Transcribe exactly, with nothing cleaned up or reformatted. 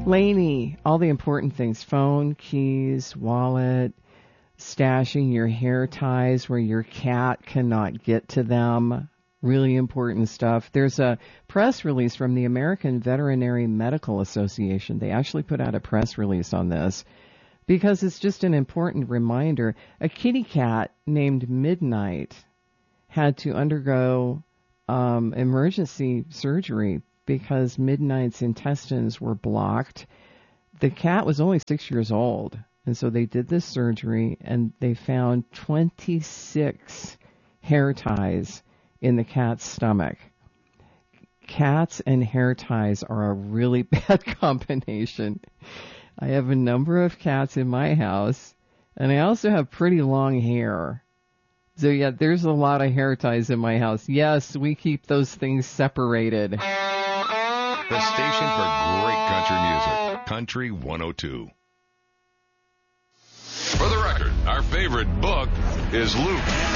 Lainey, all the important things, phone, keys, wallet, stashing your hair ties where your cat cannot get to them. Really important stuff. There's a press release from the American Veterinary Medical Association. They actually put out a press release on this because it's just an important reminder. A kitty cat named Midnight had to undergo um, emergency surgery because Midnight's intestines were blocked. The cat was only six years old, and so they did this surgery, and they found twenty-six hair ties in the cat's stomach. Cats and hair ties are a really bad combination. I have a number of cats in my house, and I also have pretty long hair. So, yeah, there's a lot of hair ties in my house. Yes, we keep those things separated. The station for great country music, Country one oh two. For the record, our favorite book is Luke.